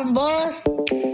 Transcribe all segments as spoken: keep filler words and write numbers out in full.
poppin', boys?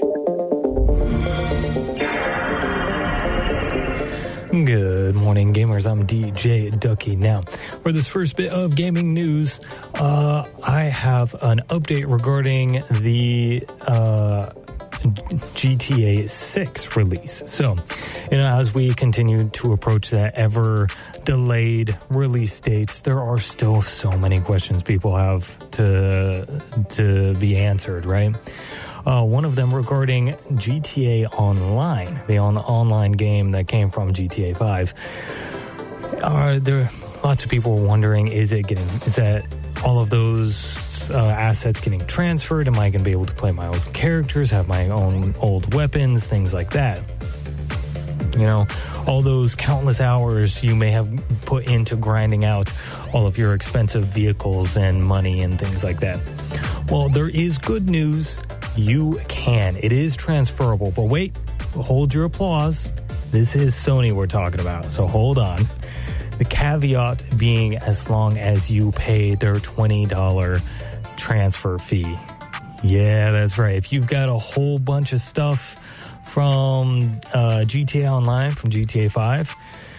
Good morning, gamers. I'm D J Ducky. Now, for this first bit of gaming news, uh, I have an update regarding the uh, G T A six release. So, you know, as we continue to approach that ever delayed release dates, there are still so many questions people have to to be answered, right? Uh, one of them regarding G T A Online, the on- online game that came from G T A five. Are there lots of people wondering, is it getting, is that all of those uh, assets getting transferred? Am I going to be able to play my old characters, have my own old weapons, things like that? You know, all those countless hours you may have put into grinding out all of your expensive vehicles and money and things like that. Well, there is good news. You can. It is transferable. But wait, hold your applause. This is Sony we're talking about, so hold on. The caveat being as long as you pay their twenty dollars transfer fee. Yeah, that's right. If you've got a whole bunch of stuff from uh, G T A Online, from G T A five,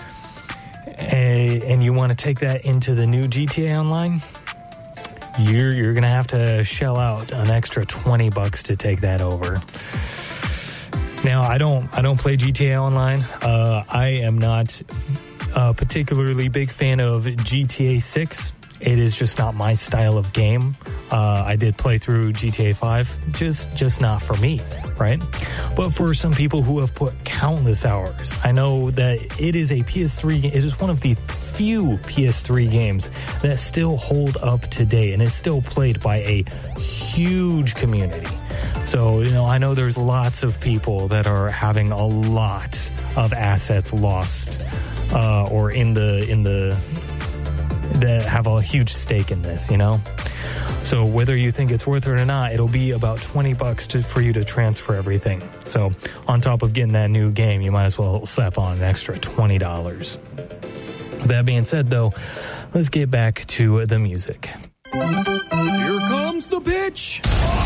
and, and you want to take that into the new G T A Online, you're you're gonna have to shell out an extra twenty bucks to take that over. Now, I don't I don't play G T A Online. Uh, I am not a particularly big fan of G T A six. It is just not my style of game. Uh, I did play through G T A five, just just not for me, right? But for some people who have put countless hours, I know that it is a P S three game. It is one of the few P S three games that still hold up today and is still played by a huge community. So, you know, I know there's lots of people that are having a lot of assets lost, uh, or in the, in the, that have a huge stake in this, you know? So whether you think it's worth it or not, it'll be about twenty bucks to, for you to transfer everything. So on top of getting that new game, you might as well slap on an extra twenty dollars. That being said, though, let's get back to the music. Here comes the pitch.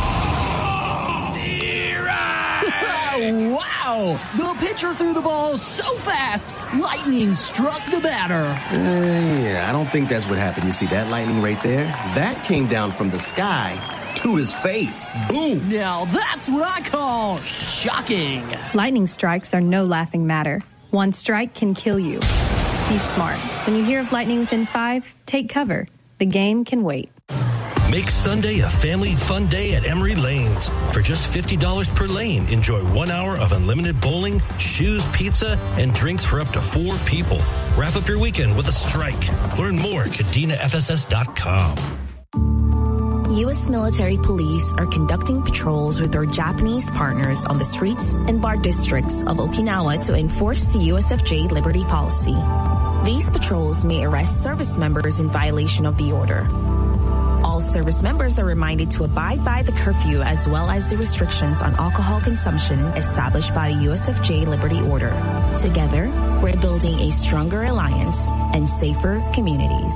Wow! The pitcher threw the ball so fast, lightning struck the batter. Uh, yeah, I don't think that's what happened. You see that lightning right there? That came down from the sky to his face. Boom! Now that's what I call shocking. Lightning strikes are no laughing matter. One strike can kill you. Be smart. When you hear of lightning within five, take cover. The game can wait. Make Sunday a family fun day at Emery Lanes. For just fifty dollars per lane, enjoy one hour of unlimited bowling, shoes, pizza, and drinks for up to four people. Wrap up your weekend with a strike. Learn more at Kadena F S S dot com. U S military police are conducting patrols with their Japanese partners on the streets and bar districts of Okinawa to enforce the U S F J Liberty policy. These patrols may arrest service members in violation of the order. All service members are reminded to abide by the curfew as well as the restrictions on alcohol consumption established by the U S F J Liberty Order. Together, we're building a stronger alliance and safer communities.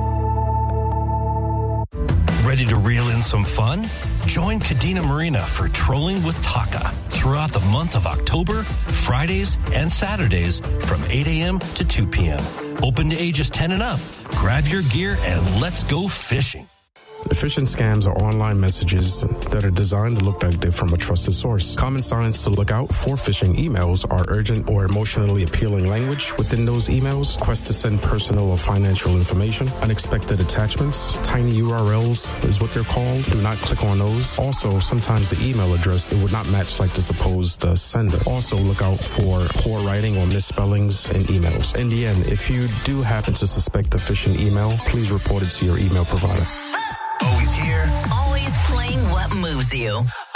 Ready to reel in some fun? Join Kadena Marina for Trolling with Taka throughout the month of October, Fridays and Saturdays from eight a.m. to two p.m. Open to ages ten and up. Grab your gear and let's go fishing. Phishing scams are online messages that are designed to look like they're from a trusted source. Common signs to look out for phishing emails are urgent or emotionally appealing language within those emails, requests to send personal or financial information, unexpected attachments, tiny U R Ls is what they're called. Do not click on those. Also, sometimes the email address, it would not match like the supposed uh, sender. Also, look out for poor writing or misspellings in emails. In the end, if you do happen to suspect a phishing email, please report it to your email provider. Always here. Always playing what moves you.